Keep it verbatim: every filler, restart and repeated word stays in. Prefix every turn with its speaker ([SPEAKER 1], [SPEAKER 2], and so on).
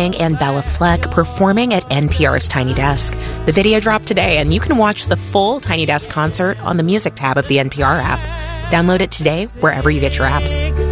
[SPEAKER 1] Manning and Bella Fleck performing at N P R's Tiny Desk. The video dropped today, and you can watch the full Tiny Desk concert on the music tab of the N P R app. Download it today wherever you get your apps.